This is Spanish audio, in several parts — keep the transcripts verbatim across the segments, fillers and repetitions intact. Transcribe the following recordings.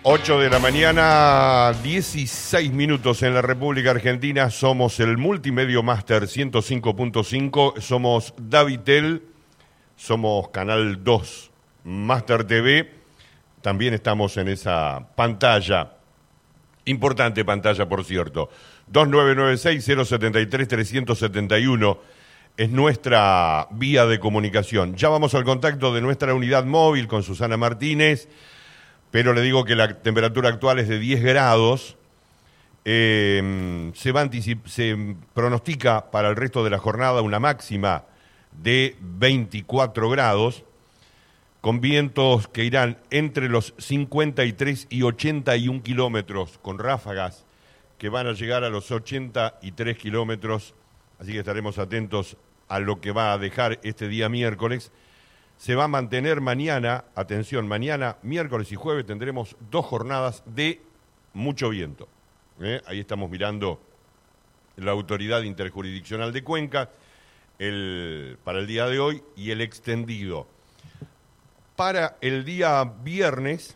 ocho de la mañana, dieciséis minutos en la República Argentina. Somos el Multimedio Master ciento cinco punto cinco. Somos Davitel, somos Canal dos Master T V. También estamos en esa pantalla, importante pantalla por cierto. dos nueve nueve seis, cero siete tres, tres siete uno es nuestra vía de comunicación. Ya vamos al contacto de nuestra unidad móvil con Susana Martínez. Pero le digo que la temperatura actual es de diez grados, eh, se, va anticip- se pronostica para el resto de la jornada una máxima de veinticuatro grados, con vientos que irán entre los cincuenta y tres y ochenta y un kilómetros, con ráfagas que van a llegar a los ochenta y tres kilómetros, así que estaremos atentos a lo que va a dejar este día miércoles. Se va a mantener mañana, atención, mañana, miércoles y jueves tendremos dos jornadas de mucho viento. ¿eh? Ahí estamos mirando la Autoridad Interjurisdiccional de Cuenca el, para el día de hoy y el extendido. Para el día viernes,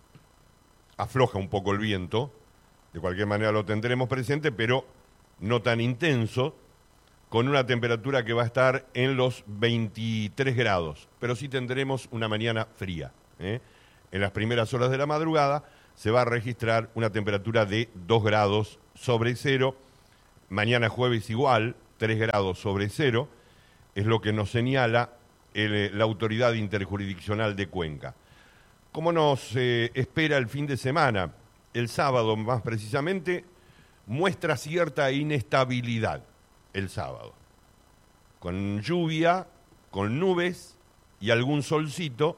afloja un poco el viento, de cualquier manera lo tendremos presente, pero no tan intenso, con una temperatura que va a estar en los veintitrés grados, pero sí tendremos una mañana fría. ¿eh? En las primeras horas de la madrugada se va a registrar una temperatura de dos grados sobre cero, mañana jueves igual, tres grados sobre cero, es lo que nos señala el, la Autoridad Interjurisdiccional de Cuenca. ¿Cómo nos eh, espera el fin de semana? El sábado, más precisamente, muestra cierta inestabilidad. El sábado, con lluvia, con nubes y algún solcito,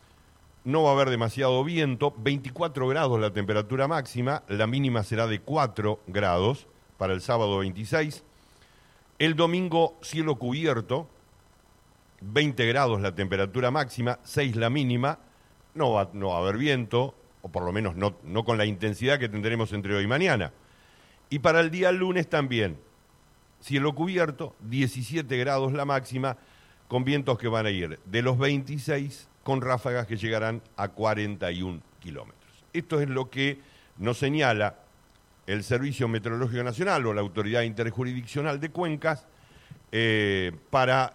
no va a haber demasiado viento, veinticuatro grados la temperatura máxima, la mínima será de cuatro grados para el sábado veintiséis, el domingo cielo cubierto, veinte grados la temperatura máxima, seis la mínima, no va, no va a haber viento, o por lo menos no, no con la intensidad que tendremos entre hoy y mañana, y para el día lunes también, cielo cubierto, diecisiete grados la máxima, con vientos que van a ir de los veintiséis, con ráfagas que llegarán a cuarenta y un kilómetros. Esto es lo que nos señala el Servicio Meteorológico Nacional o la Autoridad Interjurisdiccional de Cuencas eh, para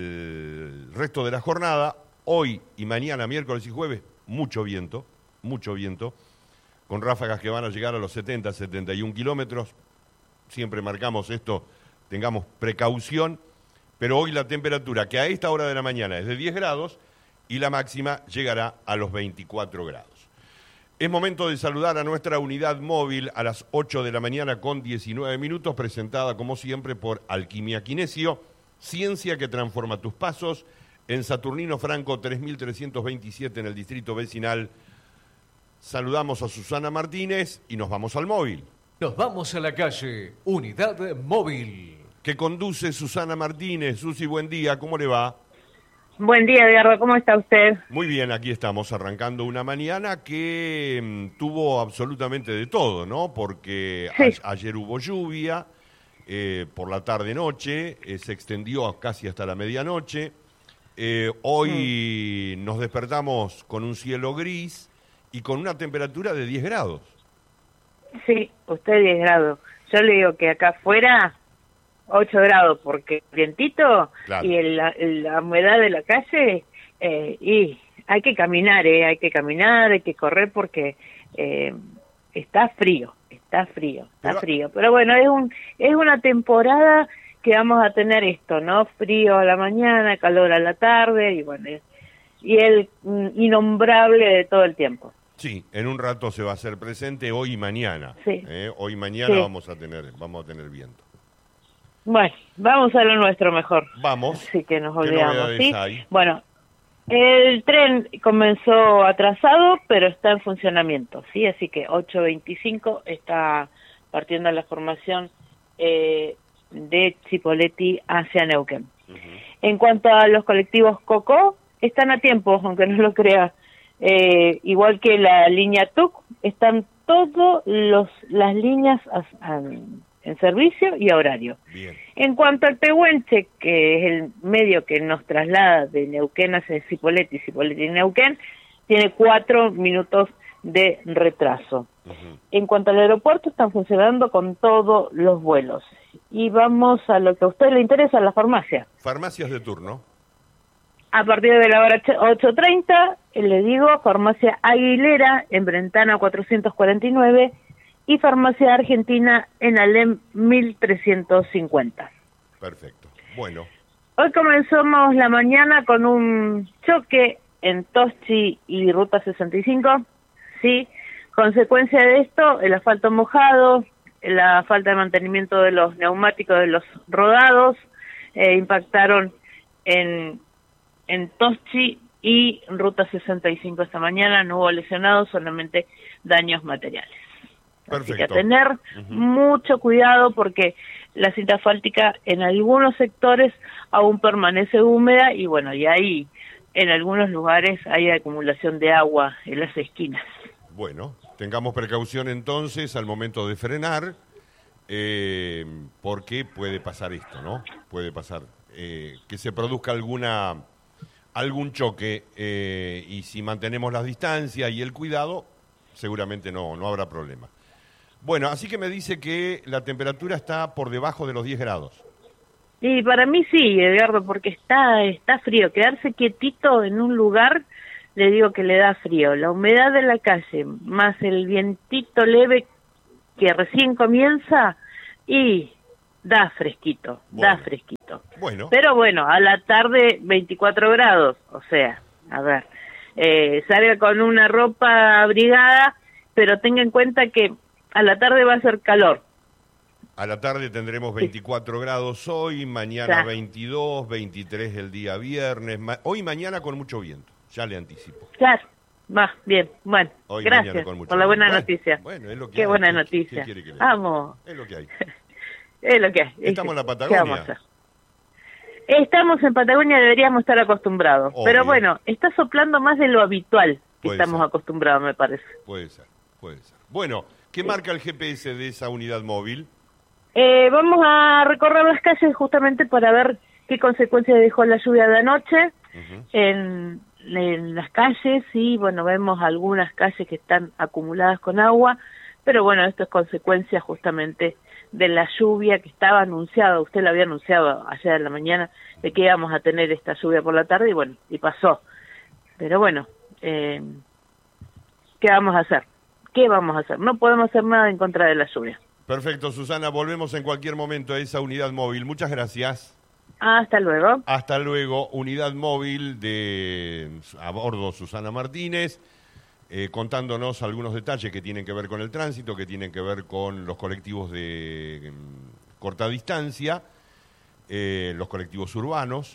el resto de la jornada. Hoy y mañana, miércoles y jueves, mucho viento, mucho viento, con ráfagas que van a llegar a los setenta, setenta y un kilómetros. Siempre marcamos esto, tengamos precaución, pero hoy la temperatura que a esta hora de la mañana es de diez grados y la máxima llegará a los veinticuatro grados. Es momento de saludar a nuestra unidad móvil a las ocho de la mañana con diecinueve minutos, presentada como siempre por Alquimia Quinesio, ciencia que transforma tus pasos, en Saturnino Franco tres mil trescientos veintisiete en el distrito vecinal. Saludamos a Susana Martínez y nos vamos al móvil. Nos vamos a la calle, unidad móvil. Que conduce Susana Martínez. Susi, buen día, ¿cómo le va? Buen día, Edgardo, ¿cómo está usted? Muy bien, aquí estamos arrancando una mañana que mmm, tuvo absolutamente de todo, ¿no? Porque sí. a- ayer hubo lluvia, eh, por la tarde-noche, eh, se extendió casi hasta la medianoche. Eh, hoy mm. nos despertamos con un cielo gris y con una temperatura de diez grados. Sí, usted diez grados. Yo le digo que acá afuera ocho grados porque vientito Claro. y el, la, la humedad de la calle eh, y hay que caminar, eh, hay que caminar, hay que correr porque eh, está frío, está frío, está Pero... frío. Pero bueno, es un es una temporada que vamos a tener esto, ¿no? Frío a la mañana, calor a la tarde y bueno, y el mm, innombrable de todo el tiempo. Sí, en un rato se va a hacer presente, hoy y mañana. Sí. ¿eh? Hoy y mañana Sí. vamos a tener, vamos a tener viento. Bueno, vamos a lo nuestro mejor. Vamos. Así que nos ¿Qué olvidamos, novedades ¿sí? hay? Bueno, el tren comenzó atrasado, pero está en funcionamiento, ¿sí? Así que ocho veinticinco está partiendo la formación eh, de Chipoleti hacia Neuquén. Uh-huh. En cuanto a los colectivos Coco, están a tiempo, aunque no lo crea. Eh, igual que la línea T U C, están todas las líneas a, a, en servicio y a horario. Bien. En cuanto al Pehuenche, que es el medio que nos traslada de Neuquén hacia Cipolletti, Cipolletti y Neuquén, tiene cuatro minutos de retraso. Uh-huh. En cuanto al aeropuerto, están funcionando con todos los vuelos. Y vamos a lo que a usted le interesa, la farmacia. Farmacias de turno. A partir de la hora ocho treinta, le digo, Farmacia Aguilera en Brentana cuatrocientos cuarenta y nueve y Farmacia Argentina en Alem mil trescientos cincuenta. Perfecto. Bueno. Hoy comenzamos la mañana con un choque en Toschi y Ruta sesenta y cinco, ¿sí? Consecuencia de esto, el asfalto mojado, la falta de mantenimiento de los neumáticos de los rodados, eh, impactaron en, en Toschi y Ruta sesenta y cinco esta mañana, no hubo lesionados, solamente daños materiales. Perfecto. Así que a tener uh-huh. mucho cuidado porque la cinta asfáltica en algunos sectores aún permanece húmeda y bueno, y ahí en algunos lugares hay acumulación de agua en las esquinas. Bueno, tengamos precaución entonces al momento de frenar, eh, porque puede pasar esto, ¿no? Puede pasar eh, que se produzca alguna algún choque eh, y si mantenemos las distancias y el cuidado, seguramente no, no habrá problema. Bueno, así que me dice que la temperatura está por debajo de los diez grados. Y para mí sí, Edgardo, porque está está frío. Quedarse quietito en un lugar, le digo que le da frío. La humedad de la calle, más el vientito leve que recién comienza, y da fresquito, bueno, da fresquito. Bueno. Pero bueno, a la tarde veinticuatro grados, o sea, a ver, eh, salga con una ropa abrigada, pero tenga en cuenta que a la tarde va a ser calor. A la tarde tendremos veinticuatro sí. grados hoy, mañana ya. veintidós, veintitrés el día viernes, ma- hoy y mañana con mucho viento, ya le anticipo. Claro, va, bien, bueno, hoy gracias con mucho por la buena bueno, noticia. Bueno, es lo que Qué hay. buena ¿Qué, noticia. ¿Qué quiere que le Vamos. Es lo que hay. Es lo que hay. Estamos en la ¿Qué Patagonia. vamos a hacer? Estamos en Patagonia, deberíamos estar acostumbrados. Obvio. Pero bueno, está soplando más de lo habitual que puede estamos ser. acostumbrados, me parece. Puede ser, puede ser. Bueno, ¿qué sí. marca el G P S de esa unidad móvil? Eh, vamos a recorrer las calles justamente para ver qué consecuencias dejó la lluvia de anoche uh-huh. en, en las calles y bueno, vemos algunas calles que están acumuladas con agua, pero bueno, esto es consecuencia justamente de la lluvia que estaba anunciada, usted lo había anunciado ayer en la mañana, de que íbamos a tener esta lluvia por la tarde y bueno, y pasó. Pero bueno, eh, ¿qué vamos a hacer? ¿Qué vamos a hacer? No podemos hacer nada en contra de la lluvia. Perfecto, Susana, volvemos en cualquier momento a esa unidad móvil. Muchas gracias. Hasta luego. Hasta luego, unidad móvil de a bordo Susana Martínez, eh, contándonos algunos detalles que tienen que ver con el tránsito, que tienen que ver con los colectivos de eh, corta distancia, eh, los colectivos urbanos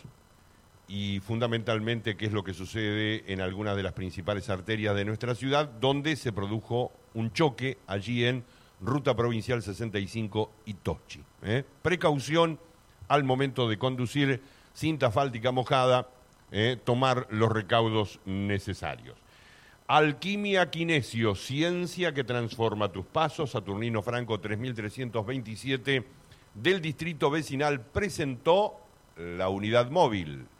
y fundamentalmente qué es lo que sucede en algunas de las principales arterias de nuestra ciudad, donde se produjo un choque allí en Ruta Provincial sesenta y cinco y Toschi. ¿eh? Precaución al momento de conducir, cinta asfáltica mojada, ¿eh? tomar los recaudos necesarios. Alquimia Kinesio, ciencia que transforma tus pasos. Saturnino Franco tres mil trescientos veintisiete del Distrito Vecinal presentó la unidad móvil.